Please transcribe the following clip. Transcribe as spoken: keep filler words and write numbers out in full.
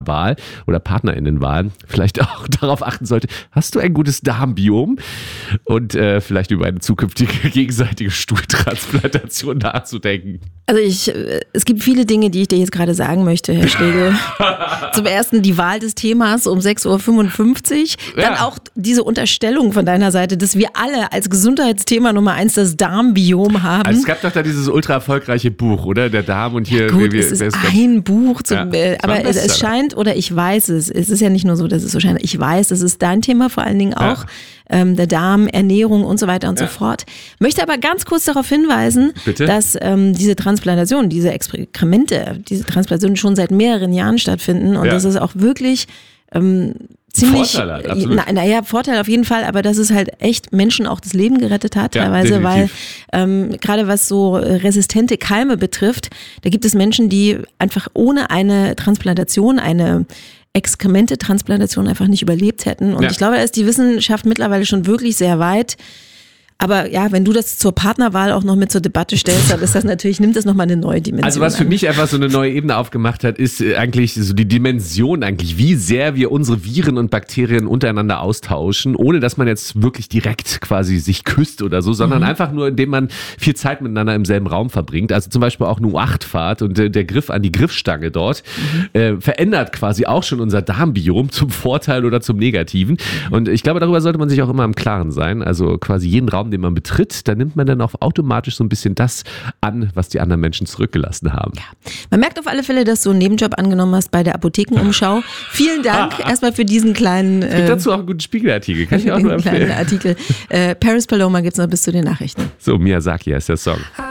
Wahl oder PartnerInnenwahl vielleicht auch darauf achten sollte, hast du ein gutes Darmbiom? Und äh, vielleicht über eine zukünftige gegenseitige Stuhltransplantation nachzudenken. Also ich, es gibt viele Dinge, die ich dir jetzt gerade sagen möchte, Herr Schlegel. Zum ersten die Wahl des Themas um sechs Uhr fünfundfünfzig. Dann ja. auch diese Unterstellung von deiner Seite, dass wir alle als Gesundheitsthema Nummer eins das Darmbiom haben. Also es gab doch da dieses ultra erfolgreiche Buch, oder? Der Darm und hier... Ja gut, wie, es ist es ein Buch, zum, ja, aber es, es scheint, oder ich weiß es, es ist ja nicht nur so, dass es so scheint, ich weiß, es ist dein Thema vor allen Dingen auch, ja. ähm, der Darm, Ernährung und so weiter und ja. so fort. Möchte aber ganz kurz darauf hinweisen, Bitte? dass ähm, diese Transplantation, diese Experimente, diese Transplantation schon seit mehreren Jahren stattfinden und ja. das ist auch wirklich... Ähm, ziemlich, Vorteil hat, absolut. Na, naja, Vorteil auf jeden Fall, aber dass es halt echt Menschen auch das Leben gerettet hat ja, teilweise, definitiv. weil ähm, gerade was so resistente Keime betrifft, da gibt es Menschen, die einfach ohne eine Transplantation, eine Exkremente-Transplantation einfach nicht überlebt hätten und ja. ich glaube, da ist die Wissenschaft mittlerweile schon wirklich sehr weit. Aber ja, wenn du das zur Partnerwahl auch noch mit zur Debatte stellst, dann ist das natürlich, nimmt das nochmal eine neue Dimension. Also was für an. mich einfach so eine neue Ebene aufgemacht hat, ist eigentlich so die Dimension eigentlich, wie sehr wir unsere Viren und Bakterien untereinander austauschen, ohne dass man jetzt wirklich direkt quasi sich küsst oder so, sondern mhm. einfach nur, indem man viel Zeit miteinander im selben Raum verbringt. Also zum Beispiel auch eine U acht Fahrt und der Griff an die Griffstange dort mhm. äh, verändert quasi auch schon unser Darmbiom zum Vorteil oder zum Negativen. Mhm. Und ich glaube, darüber sollte man sich auch immer im Klaren sein. Also quasi jeden Raum, den man betritt, da nimmt man dann auch automatisch so ein bisschen das an, was die anderen Menschen zurückgelassen haben. Ja. Man merkt auf alle Fälle, dass du einen Nebenjob angenommen hast bei der Apothekenumschau. Vielen Dank erstmal für diesen kleinen... Es gibt äh, dazu auch einen guten Spiegelartikel, kann ich auch nur empfehlen. Artikel. Äh, Paris Paloma gibt es noch bis zu den Nachrichten. So, Miyazaki heißt der Song.